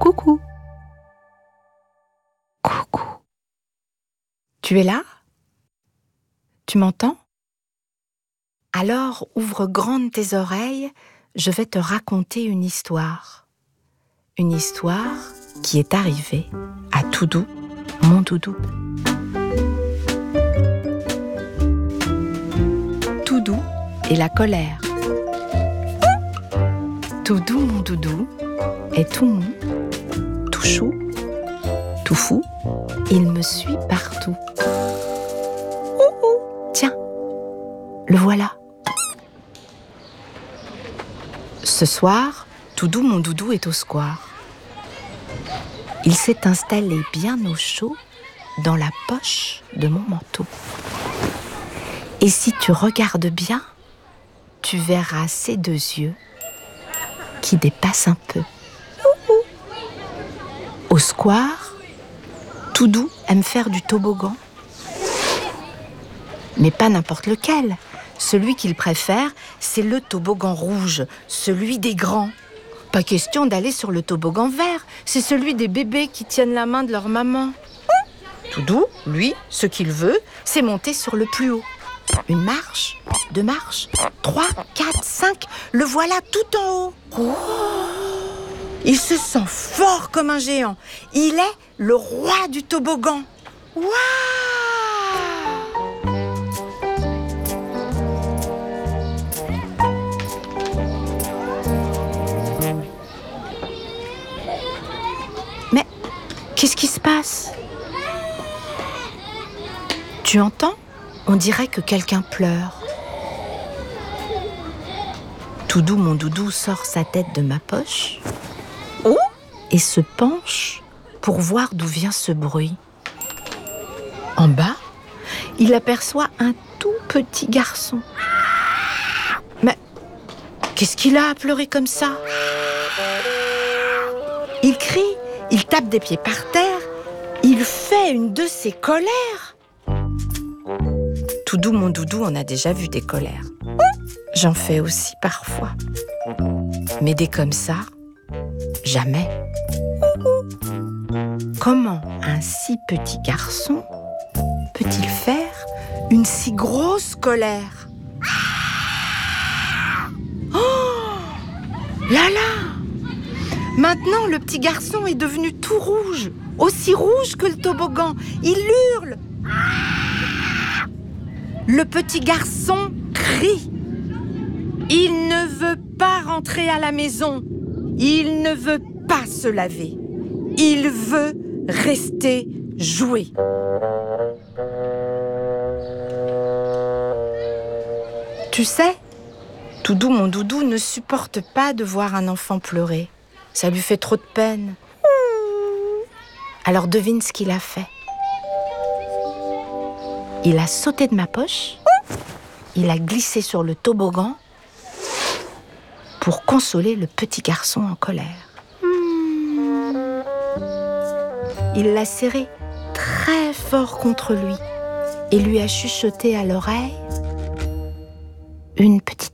Coucou. Coucou. Tu es là? Tu m'entends? Alors ouvre grandes tes oreilles, je vais te raconter une histoire. Une histoire qui est arrivée à Toudou, mon doudou. Toudou et la colère. Toudou, mon doudou, est tout mou, tout chou, tout fou. Il me suit partout. Tiens, le voilà. Ce soir, Toudou, mon doudou, est au square. Il s'est installé bien au chaud dans la poche de mon manteau. Et si tu regardes bien, tu verras ses deux yeux qui dépassent un peu. Au square, Toudou aime faire du toboggan. Mais pas n'importe lequel. Celui qu'il préfère, c'est le toboggan rouge, celui des grands. Pas question d'aller sur le toboggan vert, c'est celui des bébés qui tiennent la main de leur maman. Toudou, lui, ce qu'il veut, c'est monter sur le plus haut. Une marche, 2 marches, 3, 4, 5, le voilà tout en haut. Oh, il se sent fort comme un géant. Il est le roi du toboggan. Waouh! Mais qu'est-ce qui se passe? Tu entends? On dirait que quelqu'un pleure. Toudou, mon doudou, sort sa tête de ma poche et se penche pour voir d'où vient ce bruit. En bas, il aperçoit un tout petit garçon. Mais qu'est-ce qu'il a à pleurer comme ça? Il crie, il tape des pieds par terre, il fait une de ses colères. Toudou, mon doudou, en a déjà vu des colères. J'en fais aussi parfois. Mais des comme ça, jamais. Comment un si petit garçon peut-il faire une si grosse colère? Oh là là! Maintenant, le petit garçon est devenu tout rouge, aussi rouge que le toboggan. Il hurle. Le petit garçon crie. Il ne veut pas rentrer à la maison. Il ne veut pas se laver. Il veut rester jouer. Tu sais, Toudou, mon doudou, ne supporte pas de voir un enfant pleurer. Ça lui fait trop de peine. Alors devine ce qu'il a fait. Il a sauté de ma poche, il a glissé sur le toboggan pour consoler le petit garçon en colère. Il l'a serré très fort contre lui et lui a chuchoté à l'oreille une petite